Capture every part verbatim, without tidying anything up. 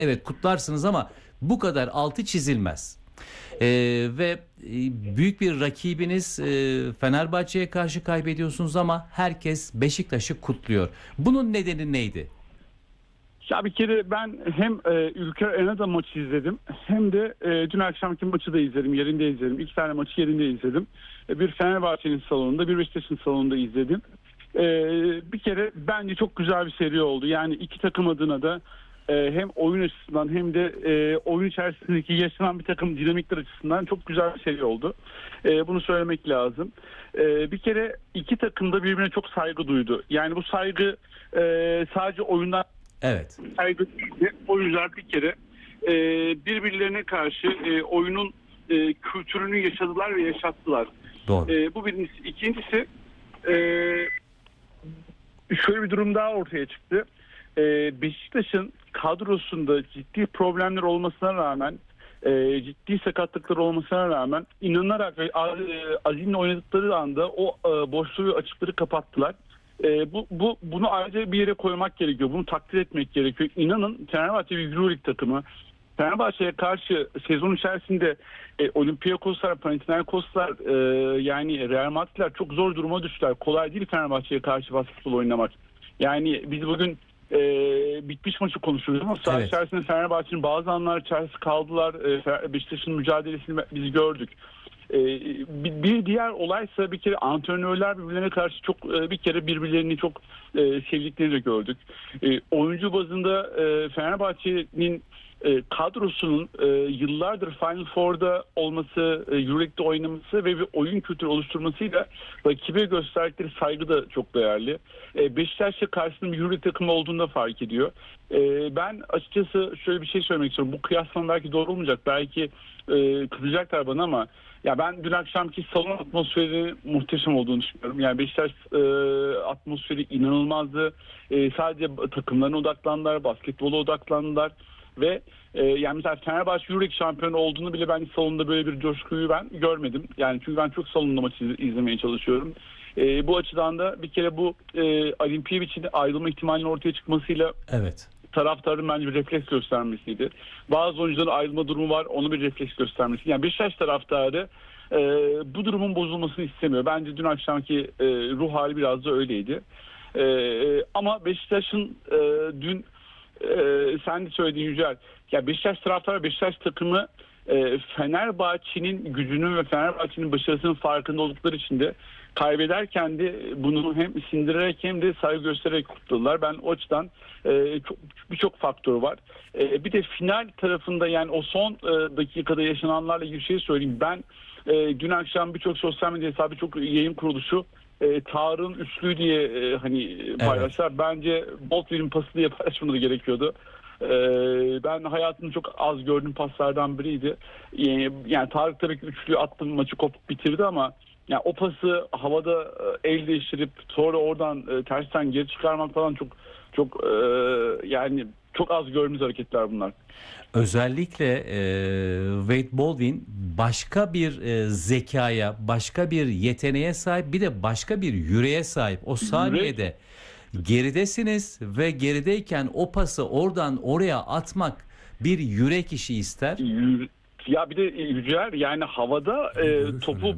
Evet, kutlarsınız ama bu kadar altı çizilmez. Ee, ve e, büyük bir rakibiniz e, Fenerbahçe'ye karşı kaybediyorsunuz ama herkes Beşiktaş'ı kutluyor. Bunun nedeni neydi? Ya bir kere ben hem e, Ülker Arena maçı izledim hem de e, dün akşamki maçı da izledim. Yerinde izledim. İki tane maçı yerinde izledim. E, bir Fenerbahçe'nin salonunda, bir Beşiktaş'ın salonunda izledim. E, bir kere bence çok güzel bir seri oldu. Yani iki takım adına da e, hem oyun açısından hem de e, oyun içerisindeki yaşanan bir takım dinamikler açısından çok güzel bir seri oldu. E, bunu söylemek lazım. E, bir kere iki takım da birbirine çok saygı duydu. Yani bu saygı e, sadece oyundan Evet. saygı, oyuncular bir kere e, birbirlerine karşı e, oyunun e, kültürünü yaşadılar ve yaşattılar. Doğru. E, bu birincisi. İkincisi e, şöyle bir durum daha ortaya çıktı. E, Beşiktaş'ın kadrosunda ciddi problemler olmasına rağmen, e, ciddi sakatlıklar olmasına rağmen inanarak ve azimle oynadıkları anda o e, boşluğu, açıkları kapattılar. E, bu, bu bunu ayrıca bir yere koymak gerekiyor. Bunu takdir etmek gerekiyor. İnanın Fenerbahçe bir Euroleague takımı. Fenerbahçe'ye karşı sezon içerisinde e, Olympiakoslar, Panathinaikoslar e, yani Real Madrid'ler çok zor duruma düştüler. Kolay değil Fenerbahçe'ye karşı basketbol oynamak. Yani biz bugün e, bitmiş maçı konuşuyoruz ama saha Evet. içerisinde Fenerbahçe'nin bazı anlar içerisinde kaldılar. E, Beşiktaş'ın mücadelesini biz gördük. Bir diğer olaysa bir kere antrenörler birbirlerine karşı çok bir kere birbirlerini çok sevdiklerini de gördük. Oyuncu bazında Fenerbahçe'nin kadrosunun yıllardır Final Four'da olması, Euroleague'de oynaması ve bir oyun kültürü oluşturmasıyla rakibe gösterdikleri saygı da çok değerli. Beşiktaş'la karşısında bir Euroleague takımı olduğunu da fark ediyor. Ben açıkçası şöyle bir şey söylemek istiyorum. Bu kıyaslama belki doğru olmayacak. Belki kızacaklar bana ama ya ben dün akşamki salon atmosferi muhteşem olduğunu düşünüyorum. Yani Beşiktaş e, atmosferi inanılmazdı. E, sadece takımlarına odaklandılar, basketbola odaklandılar ve e, yani mesela Fenerbahçe Euroleague şampiyonu olduğunu bile ben salonda böyle bir coşkuyu ben görmedim. Yani çünkü ben çok salonda maçı iz- izlemeye çalışıyorum. E, bu açıdan da bir kere bu e, Olimpiyevic'in ayrılma ihtimalinin ortaya çıkmasıyla Evet. taraftarın bence bir refleks göstermesiydi. Bazı oyuncuların ayrılma durumu var, onu bir refleks göstermesi. Yani Beşiktaş taraftarı e, bu durumun bozulmasını istemiyor. Bence dün akşamki e, ruh hali biraz da öyleydi. E, ama Beşiktaş'ın e, dün e, sen de söylediğin Yücel, ya Beşiktaş taraftarı, Beşiktaş takımı e, Fenerbahçe'nin gücünün ve Fenerbahçe'nin başarısının farkında oldukları için de kaybederken de bunu hem sindirerek hem de saygı göstererek kutladılar. Ben o açıdan e, çok birçok faktör var. E, bir de final tarafında yani o son e, dakikada yaşananlarla ilgili şey söyleyeyim. Ben e, dün akşam birçok sosyal medya hesabı, çok yayın kuruluşu e, Tarık'ın üçlü diye e, hani paylaştılar. Evet. Bence Boltwin'in pası diye paylaşmaları gerekiyordu. E, ben hayatımda çok az gördüğüm paslardan biriydi. Yani, yani Tarık tabii ki üçlü attı, maçı kopup bitirdi ama yani o pası havada e, el değiştirip sonra oradan e, tersten geri çıkarmak falan çok çok e, yani çok az gördüğümüz hareketler bunlar. Özellikle e, Wade Baldwin başka bir e, zekaya, başka bir yeteneğe sahip, bir de başka bir yüreğe sahip. O saniyede geridesiniz ve gerideyken o pası oradan oraya atmak bir yürek işi ister. Yürü- Ya bir de Yücel yani havada e, topu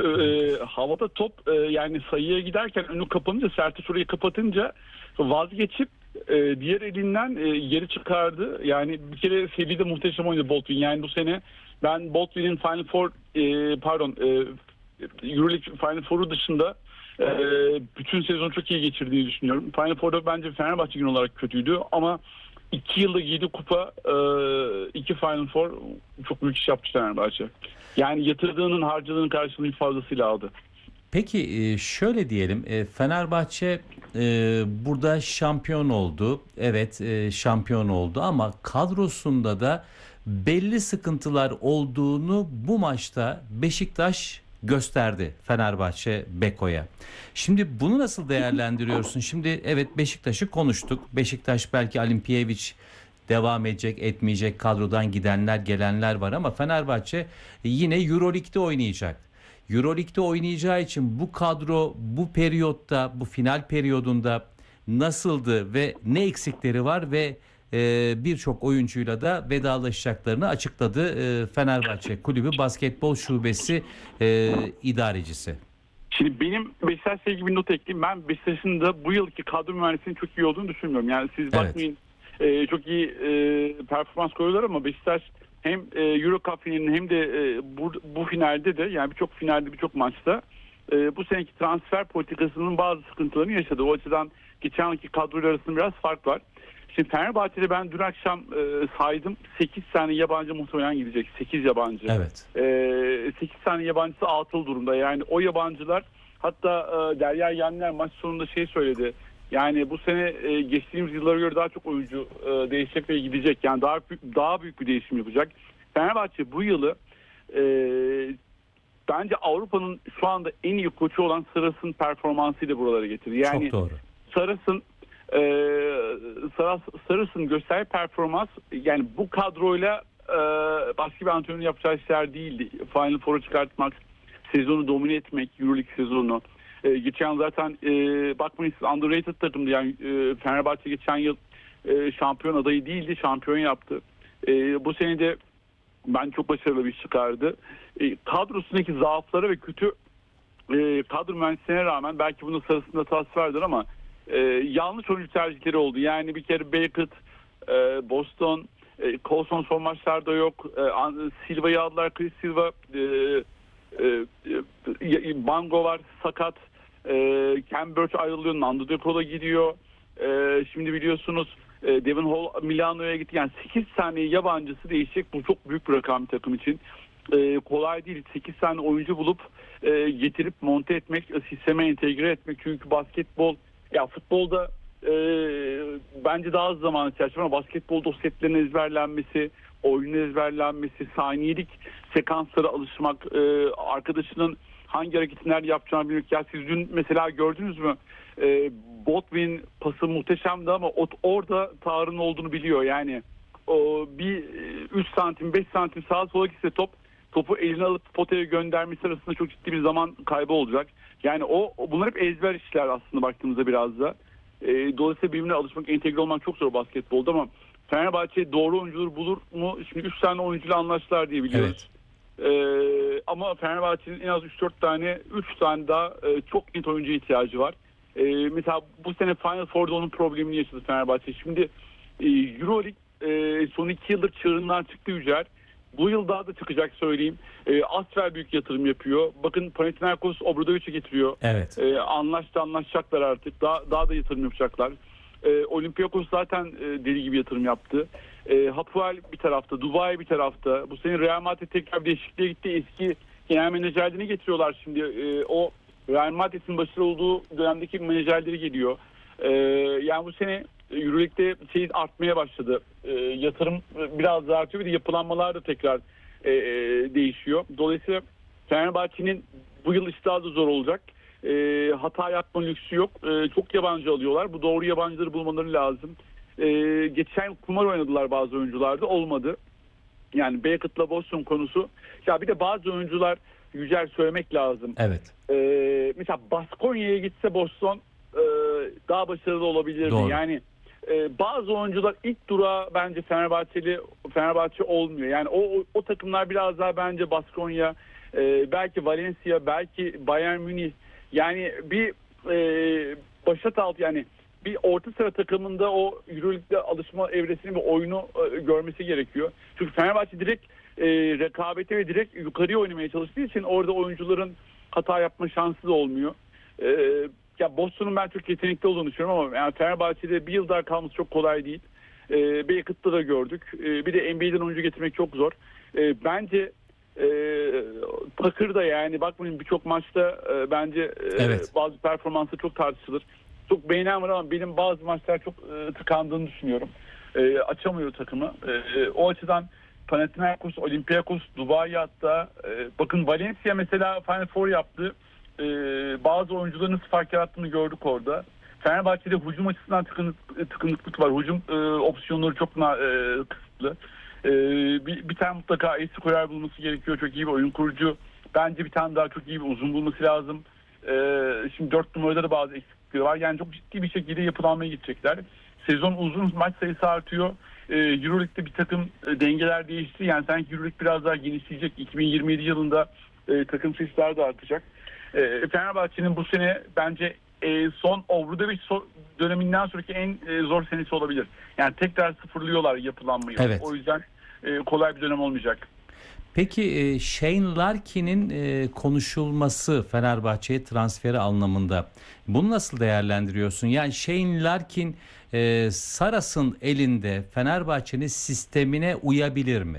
e, havada top e, yani sayıya giderken önü kapanınca, Sertaç orayı kapatınca vazgeçip e, diğer elinden e, geri çıkardı. Yani bir kere seride muhteşem oynadı Boltwin. Yani bu sene ben Boltwin'in Final Four e, pardon e, Euroleague Final Four'u dışında e, bütün sezon çok iyi geçirdiğini düşünüyorum. Final Four'da bence Fenerbahçe gün olarak kötüydü ama İki yılda giydi kupa, iki Final Four, çok büyük iş yaptı Fenerbahçe. Yani yatırdığının, harcadığının karşılığını fazlasıyla aldı. Peki şöyle diyelim, Fenerbahçe burada şampiyon oldu. Evet, şampiyon oldu ama kadrosunda da belli sıkıntılar olduğunu bu maçta Beşiktaş gösterdi Fenerbahçe Beko'ya. Şimdi bunu nasıl değerlendiriyorsun? Şimdi evet, Beşiktaş'ı konuştuk. Beşiktaş belki Olimpiyevic devam edecek, etmeyecek, kadrodan gidenler gelenler var ama Fenerbahçe yine Euroleague'de oynayacak. Euroleague'de oynayacağı için bu kadro bu periyotta, bu final periyodunda nasıldı ve ne eksikleri var ve e, birçok oyuncuyla da vedalaşacaklarını açıkladı e, Fenerbahçe Kulübü Basketbol Şubesi e, idarecisi. Şimdi benim Beşiktaş'la ilgili bir not ekleyeyim. Ben Beşiktaş'ın da bu yılki kadro mühendisliğinin çok iyi olduğunu düşünmüyorum. Yani siz Evet. bakmayın e, çok iyi e, performans koyuyorlar ama Beşiktaş hem e, Euro Cup finalinin hem de e, bu, bu finalde de yani birçok finalde birçok maçta e, bu seneki transfer politikasının bazı sıkıntılarını yaşadı. O açıdan geçen yılki kadrolar arasında biraz fark var. Şimdi Fenerbahçe'de ben dün akşam e, saydım sekiz tane yabancı muhtemelen gidecek. sekiz yabancı. Evet. E, sekiz tane yabancısı atıl durumda. Yani o yabancılar hatta e, Derya Yenler maç sonunda şey söyledi. Yani bu sene e, geçtiğimiz yıllara göre daha çok oyuncu e, değişecek ve gidecek. Yani daha büyük, daha büyük bir değişim yapacak. Fenerbahçe bu yılı e, bence Avrupa'nın şu anda en iyi koçu olan Saras'ın performansıyla buralara getirdi. Yani Çok doğru. Saras'ın e, Saras, Saras'ın gösterdiği performans yani bu kadroyla e, başka bir antrenörün yapacağı işler değildi. Final Four'a çıkartmak, sezonu domine etmek, Euroleague sezonu. E, geçen zaten e, bakmayın siz underrated takımdı. Yani e, Fenerbahçe geçen yıl e, şampiyon adayı değildi, şampiyon yaptı. E, bu sene de ben çok başarılı bir iş çıkardı. E, kadrosundaki zaafları ve kötü e, kadro mühendisliğine rağmen belki bunun sırasında hatası vardır ama e, yanlış oyuncu tercihleri oldu. Yani bir kere Beckett, e, Boston, e, Colson son maçlarda yok. E, Silva'yı aldılar. Chris Silva, e, e, e, Bango var, sakat. E, Ken Burch ayrılıyor. Nando De Cola gidiyor. E, şimdi biliyorsunuz e, Devin Hall Milano'ya gitti. Yani sekiz tane yabancısı değişecek. Bu çok büyük bir rakam bir takım için. E, kolay değil. sekiz tane oyuncu bulup e, getirip monte etmek, sisteme entegre etmek. Çünkü basketbol, ya futbolda e, bence daha az zaman ihtiyaç var ama basketbolda o setlerin ezberlenmesi, oyunun ezberlenmesi, saniyelik sekanslara alışmak, e, arkadaşının hangi hareketi nerede yapacağını bilmek. Ya siz dün mesela gördünüz mü? E, Botwin pası muhteşemdi ama o, orada Tarık'ın olduğunu biliyor. Yani o bir üç santim beş santim sağa sola gitse top topu eline alıp potaya göndermesi arasında çok ciddi bir zaman kaybı olacak. Yani o bunlar hep ezber işler aslında baktığımızda biraz da. E, dolayısıyla birbirine alışmak, entegre olmak çok zor basketbolda ama Fenerbahçe doğru oyuncuları bulur mu? Şimdi üç tane oyuncuyla anlaştılar diye biliyoruz. Evet. E, ama Fenerbahçe'nin en az üç dört tane, üç tane daha e, çok net oyuncu ihtiyacı var. E, mesela bu sene Final Four'da onun problemini yaşadı Fenerbahçe. Şimdi e, Euroleague e, son iki yıldır çığırından çıktı Yücel. Bu yıl daha da çıkacak söyleyeyim. E, Asfer büyük yatırım yapıyor. Bakın Panathinaikos Obradovic'i getiriyor. Evet. E, anlaştı anlaşacaklar artık. Daha, daha da yatırım yapacaklar. E, Olympiakos zaten e, deli gibi yatırım yaptı. E, Hapoel bir tarafta, Dubai bir tarafta. Bu sene Real Madrid tekrar bir değişikliğe gitti. Eski genel menajerlerini getiriyorlar şimdi. E, o Real Madrid'in başarılı olduğu dönemdeki menajerleri geliyor. E, yani bu sene Euroleague'de şey artmaya başladı. E, yatırım biraz daha artıyor. Bir de yapılanmalar da tekrar e, e, değişiyor. Dolayısıyla Fenerbahçe'nin bu yıl işi daha da zor olacak. E, hata yapma lüksü yok. E, çok yabancı alıyorlar. Bu doğru yabancıları bulmaları lazım. E, geçen kumar oynadılar bazı oyuncularda. Olmadı. Yani Beckett'la Boston konusu. Ya bir de bazı oyuncular Yücel söylemek lazım. Evet. E, mesela Baskonya'ya gitse Boston e, daha başarılı olabilirdi. Doğru. Yani e, bazı oyuncular ilk durağı bence Fenerbahçeli Fenerbahçe olmuyor. Yani o, o, o takımlar biraz daha bence Baskonya, e, belki Valencia, belki Bayern Münih. Yani bir e, başat alt yani bir orta sıra takımında o Euroleague'de alışma evresini ve oyunu e, görmesi gerekiyor. Çünkü Fenerbahçe direkt e, rekabete ve direkt yukarıya oynamaya çalıştığı için orada oyuncuların hata yapma şansı da olmuyor. E, ya Boston'un ben çok yetenekli olduğunu düşünüyorum ama yani Fenerbahçe'de bir yıl daha kalması çok kolay değil. E, Beckett'ta da gördük. E, bir de N B A'den oyuncu getirmek çok zor. E, bence e, Takır'da yani bakmayın birçok maçta e, bence e, Evet. bazı performansı çok tartışılır. Çok beğenen var ama benim bazı maçlar çok e, tıkandığını düşünüyorum. E, açamıyor takımı. E, o açıdan Panathinaikos, Olympiakos, Dubai hatta e, bakın Valencia mesela Final Four yaptı. E, bazı oyuncuların nasıl fark yarattığını gördük orada. Fenerbahçe'de hücum açısından tıkınık, tıkınıklık var. Hücum e, opsiyonları çok na, e, kısıtlı. E, bir, bir tane mutlaka eski koyar bulması gerekiyor. Çok iyi bir oyun kurucu. Bence bir tane daha çok iyi bir uzun bulması lazım. E, şimdi dört numarada da bazı eksiklikleri var. Yani çok ciddi bir şekilde yapılanmaya gidecekler. sezon uzun, maç sayısı artıyor. E, Euroleague'de bir takım e, dengeler değişti. Yani sanki Euroleague biraz daha genişleyecek. iki bin yirmi yedi yılında e, takım sayısı da artacak. E, Fenerbahçe'nin bu sene bence e, son Obradović so- döneminden sonraki en e, zor senesi olabilir. Yani tekrar sıfırlıyorlar yapılanmayı. Evet. O yüzden e, kolay bir dönem olmayacak. Peki e, Shane Larkin'in e, konuşulması Fenerbahçe'ye transferi anlamında bunu nasıl değerlendiriyorsun? Yani Shane Larkin e, Saras'ın elinde Fenerbahçe'nin sistemine uyabilir mi?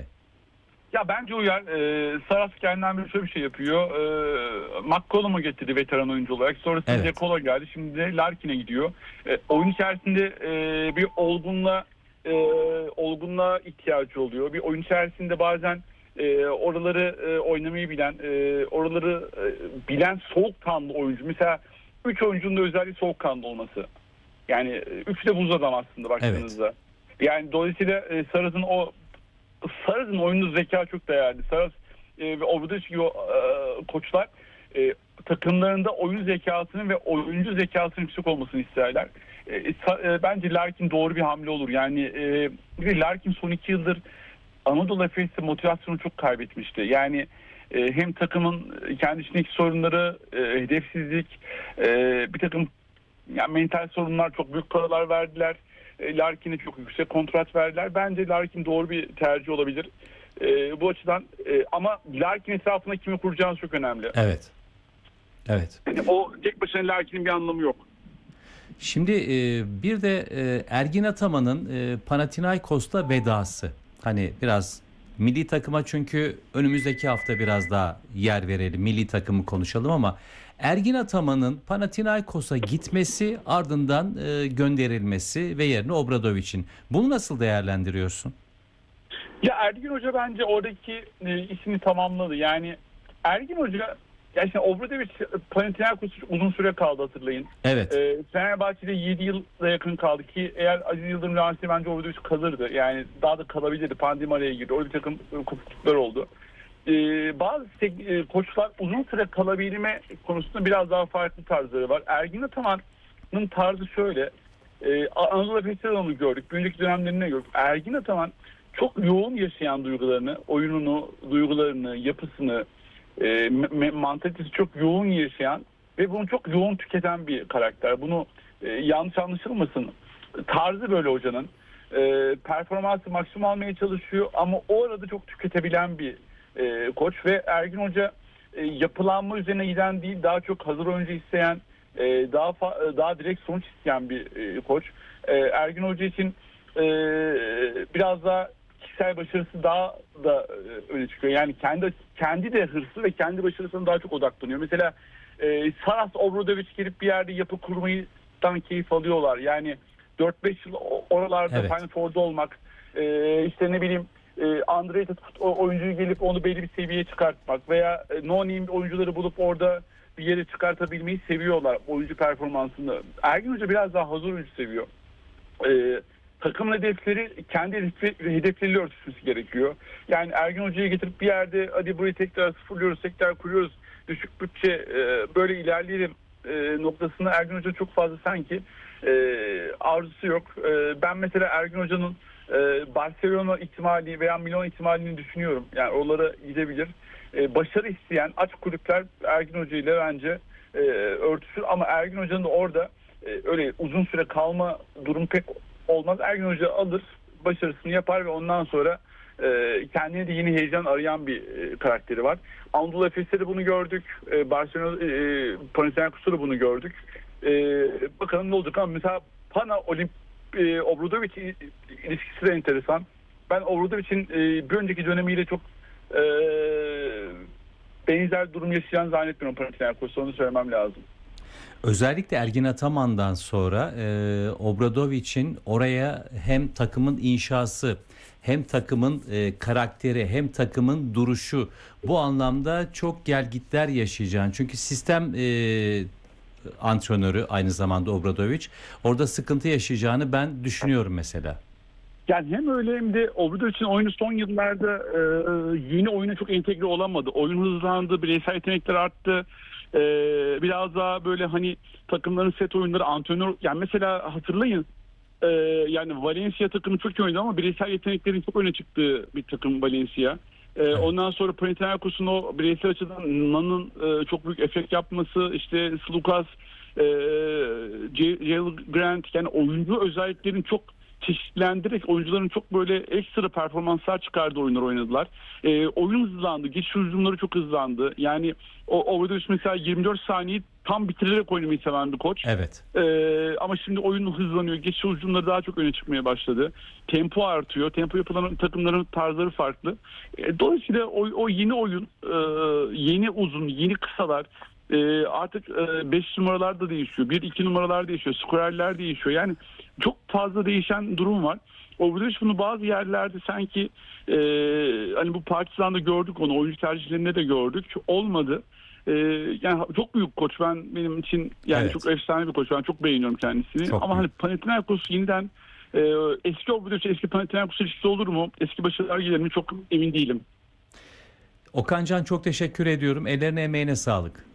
Ya bence uyar. Ee, Saras kendinden bir şöyle bir şey yapıyor. Ee, McCollum'u getirdi veteran oyuncu olarak. Sonrasında Evet. De Colo geldi. Şimdi de Larkin'e gidiyor. Ee, oyun içerisinde e, bir olgunluğa e, olgunluğa ihtiyacı oluyor. Bir oyun içerisinde bazen e, oraları e, oynamayı bilen, e, oraları e, bilen soğukkanlı oyuncu. Mesela üç oyuncunun da özelliği soğukkanlı olması. Yani e, üç de buz adam aslında baktığınızda. Evet. Yani dolayısıyla e, Saras'ın o Saras'ın oyunlu zeka çok değerli. Saras e, ve Obradović gibi e, koçlar e, takımlarında oyun zekasının ve oyuncu zekasının yüksek olmasını isterler. E, e, bence Larkin doğru bir hamle olur. Yani e, bir Larkin son iki yıldır Anadolu Efes'te motivasyonu çok kaybetmişti. Yani e, hem takımın kendi içindeki sorunları, e, hedefsizlik, e, bir takım yani mental sorunlar, çok büyük paralar verdiler. Larkin'e çok yüksek kontrat verdiler. Bence Larkin doğru bir tercih olabilir. E, bu açıdan e, ama Larkin etrafında kimi kuracağınız çok önemli. Evet. Evet. Yani o tek başına Larkin'in bir anlamı yok. Şimdi e, bir de e, Ergin Ataman'ın e, Panathinaikos'ta vedası. Hani biraz milli takıma, çünkü önümüzdeki hafta biraz daha yer verelim. Milli takımı konuşalım ama Ergin Ataman'ın Panathinaikos'a gitmesi, ardından e, gönderilmesi ve yerine Obradović'in. Bunu nasıl değerlendiriyorsun? Ya Ergin Hoca bence oradaki e, işini tamamladı. Yani Ergin Hoca gerçekten Obradović Panathinaikos'ta uzun süre kaldı, hatırlayın. Evet. E, Fenerbahçe'de yedi yıla yakın kaldı ki eğer Aziz Yıldırım lansiyonu bence Obradović kalırdı. Yani daha da kalabilirdi. Pandemi araya girdi. Orada bir takım kopukluklar oldu. Ee, bazı e, koçlar uzun süre kalabilme konusunda biraz daha farklı tarzları var. Ergin Ataman'ın tarzı şöyle. E, Anadolu Efes'te onu gördük. Bir önceki dönemlerinde gördük. Ergin Ataman çok yoğun yaşayan duygularını, oyununu, duygularını, yapısını, e, me- mantalitesi çok yoğun yaşayan ve bunu çok yoğun tüketen bir karakter. Bunu e, yanlış anlaşılmasın. Tarzı böyle hocanın. E, performansı maksimum almaya çalışıyor ama o arada çok tüketebilen bir E, koç ve Ergin Hoca e, yapılanma üzerine giden değil, daha çok hazır oyuncu isteyen, e, daha fa- daha direkt sonuç isteyen bir e, koç. E, Ergin Hoca için e, biraz daha kişisel başarısı daha da e, öne çıkıyor. Yani kendi kendi de hırsı ve kendi başarısına daha çok odaklanıyor. Mesela e, Saras, Obradović gelip bir yerde yapı kurmayından keyif alıyorlar. Yani dört beş yıl oralarda Evet. Final Four'da olmak, e, işte ne bileyim underrated oyuncuyu gelip onu belli bir seviyeye çıkartmak veya no name oyuncuları bulup orada bir yere çıkartabilmeyi seviyorlar oyuncu performansında. Ergin Hoca biraz daha hazır oyuncu seviyor. Ee, takımın hedefleri kendi hedefi, hedefleriyle örtüşmesi gerekiyor. Yani Ergin Hoca'yı getirip bir yerde hadi burayı tekrar sıfırlıyoruz, tekrar kuruyoruz, düşük bütçe e, böyle ilerleyelim e, noktasında Ergin Hoca çok fazla sanki e, arzusu yok. E, ben mesela Ergin Hoca'nın Barcelona ihtimali veya Milan ihtimalini düşünüyorum. Yani oralara gidebilir. Ee, başarı isteyen aç kulüpler Ergin Hoca ile bence e, örtüşür ama Ergin Hoca'nın da orada e, öyle uzun süre kalma durum pek olmaz. Ergin Hoca alır, başarısını yapar ve ondan sonra e, kendine de yeni heyecan arayan bir e, karakteri var. Anadolu Efes'te de bunu gördük. E, Barcelona, e, Panathinaikos'ta da bunu gördük. E, bakalım ne olacak ama mesela Pana Olimp e, Obradović ilişkisi de enteresan. Ben Obradović'in e, bir önceki dönemiyle çok e, benzer durum yaşayan zannetmiyorum Panathinaikos'ta, onu söylemem lazım. Özellikle Ergin Ataman'dan sonra e, Obradović'in oraya hem takımın inşası, hem takımın e, karakteri, hem takımın duruşu, bu anlamda çok gelgitler yaşayacağını. Çünkü sistem e, antrenörü aynı zamanda Obradović, orada sıkıntı yaşayacağını ben düşünüyorum mesela. Yani hem öyle hem de Obradović'in oyunu son yıllarda e, yeni oyuna çok entegre olamadı. Oyun hızlandı, bireysel yetenekler arttı. E, biraz daha böyle hani takımların set oyunları, antrenör, yani mesela hatırlayın Ee, yani Valencia takımı çok iyi oynadı ama bireysel yeteneklerin çok öne çıktığı bir takım Valencia. Ee, evet. Ondan sonra Panathinaikos'un o bireysel açıdan Nan'ın e, çok büyük efekt yapması, işte Slukas, e, Jalen Grant, yani oyuncu özelliklerin çok çeşitlendirerek oyuncuların çok böyle ekstra performanslar çıkardığı oyunlar oynadılar. E, oyun hızlandı, geçiş hücumları çok hızlandı. Yani o Obradovic mesela yirmi dört saniyeyi tam bitirerek oynamayı seven bir koç. Evet. Ee, ama şimdi oyun hızlanıyor. Geçiş hücumları daha çok öne çıkmaya başladı. Tempo artıyor. Tempo yapılan takımların tarzları farklı. E, dolayısıyla o, o yeni oyun, e, yeni uzun, yeni kısalar, e, artık beş numaralar da değişiyor. bir iki numaralar değişiyor. Skorerler değişiyor. Yani çok fazla değişen durum var. Obradovic bunu bazı yerlerde sanki e, hani bu Partizan'da gördük onu. Oyuncu tercihlerinde de gördük. Olmadı. Ee, yani çok büyük koç, ben benim için yani evet. Çok efsane bir koç, ben çok beğeniyorum kendisini. Çok ama büyük. Hani Panathinaikos yeniden e, eski Obradovic eski Panathinaikos ilişkisi olur mu? Eski başarılar gelir mi? Çok emin değilim. Okancan, çok teşekkür ediyorum. Ellerine emeğine sağlık.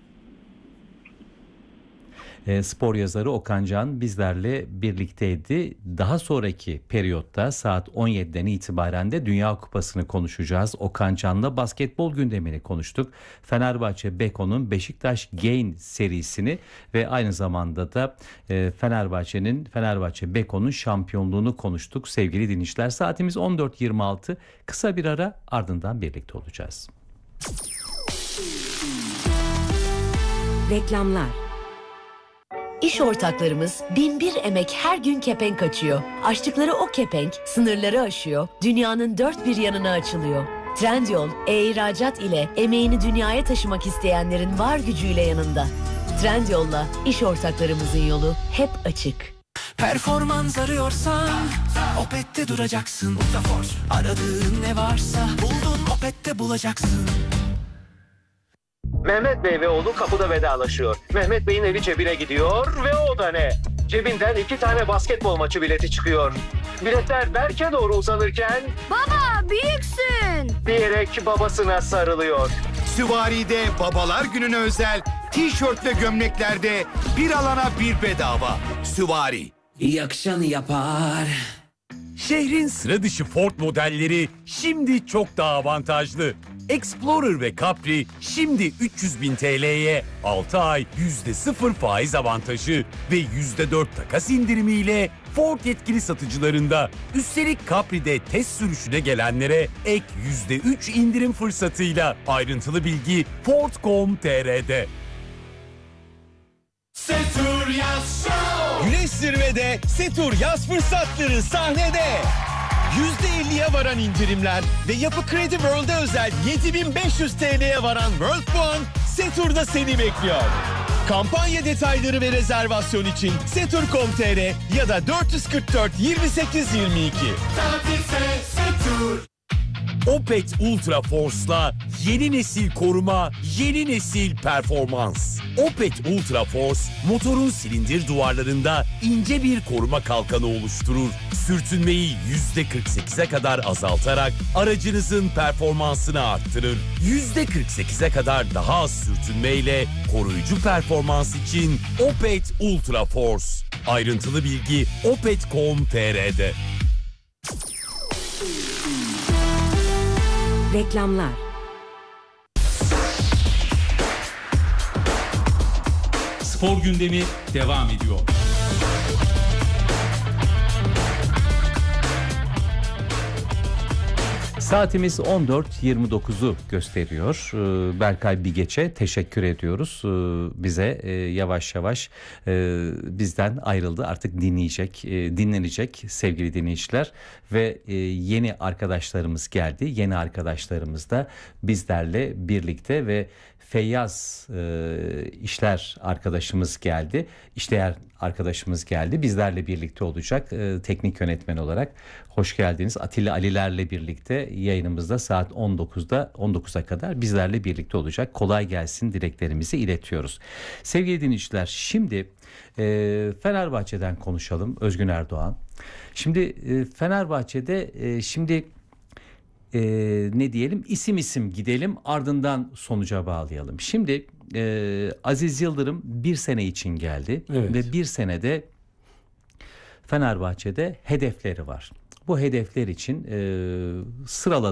E, spor yazarı Okancan bizlerle birlikteydi. Daha sonraki periyotta saat on yediden itibaren de Dünya Kupası'nı konuşacağız. Okancan'la basketbol gündemini konuştuk. Fenerbahçe Beko'nun Beşiktaş Gain serisini ve aynı zamanda da e, Fenerbahçe'nin Fenerbahçe Beko'nun şampiyonluğunu konuştuk. Sevgili dinleyiciler, saatimiz on dört yirmi altı. Kısa bir ara, ardından birlikte olacağız. Reklamlar. İş ortaklarımız bin bir emek her gün kepenk açıyor. Açtıkları o kepenk sınırları aşıyor, dünyanın dört bir yanına açılıyor. Trendyol, e-ihracat ile emeğini dünyaya taşımak isteyenlerin var gücüyle yanında. Trendyol'la iş ortaklarımızın yolu hep açık. Performans arıyorsan Opet'te duracaksın. Aradığın ne varsa buldun, Opet'te bulacaksın. Mehmet Bey ve oğlu kapıda vedalaşıyor. Mehmet Bey'in evi cebine gidiyor ve o da ne? Cebinden iki tane basketbol maçı bileti çıkıyor. Biletler Berk'e doğru uzanırken... Baba büyüksün! ...diyerek babasına sarılıyor. Süvari'de Babalar Günü'ne özel tişört ve gömleklerde bir alana bir bedava. Süvari. Yakışanı yapar. Şehrin sıra dışı Ford modelleri şimdi çok daha avantajlı. Explorer ve Capri şimdi üç yüz bin T L'ye altı ay yüzde sıfır faiz avantajı ve yüzde dört takas indirimiyle Ford yetkili satıcılarında. Üstelik Capri'de test sürüşüne gelenlere ek yüzde üç indirim fırsatıyla. Ayrıntılı bilgi Ford nokta com nokta tr'de. Setur Yaz Show! Güneş zirvede, Setur yaz fırsatları sahnede. yüzde elliye varan indirimler ve Yapı Kredi World'e özel yedi bin beş yüz T L'ye varan World Puan Setur'da seni bekliyor. Kampanya detayları ve rezervasyon için setur nokta com nokta tr ya da dört yüz kırk dört yirmi sekiz yirmi iki. Tatilse Setur. Opet Ultra Force'la yeni nesil koruma, yeni nesil performans. Opet Ultra Force, motorun silindir duvarlarında ince bir koruma kalkanı oluşturur. Sürtünmeyi yüzde kırk sekize kadar azaltarak aracınızın performansını arttırır. yüzde kırk sekize kadar daha az sürtünmeyle koruyucu performans için Opet Ultra Force. Ayrıntılı bilgi opet nokta com nokta tr'de. Reklamlar. Spor gündemi devam ediyor. Saatimiz on dört yirmi dokuzu gösteriyor. Berkay Bigeç'e teşekkür ediyoruz. Bize yavaş yavaş bizden ayrıldı. Artık dinleyecek, dinlenecek sevgili dinleyiciler. Ve yeni arkadaşlarımız geldi. Yeni arkadaşlarımız da bizlerle birlikte ve Feyyaz e, işler arkadaşımız geldi. İşleyen arkadaşımız geldi. Bizlerle birlikte olacak e, teknik yönetmen olarak. Hoş geldiniz. Atilla Alilerle birlikte yayınımızda saat on dokuzda on dokuza kadar bizlerle birlikte olacak. Kolay gelsin dileklerimizi iletiyoruz. Sevgili dinleyiciler, şimdi e, Fenerbahçe'den konuşalım. Özgün Erdoğan. Şimdi e, Fenerbahçe'de e, şimdi Ee, ne diyelim, isim isim gidelim, ardından sonuca bağlayalım. Şimdi e, Aziz Yıldırım bir sene için geldi, evet. Ve bir senede Fenerbahçe'de hedefleri var. Bu hedefler için e, sıraladı.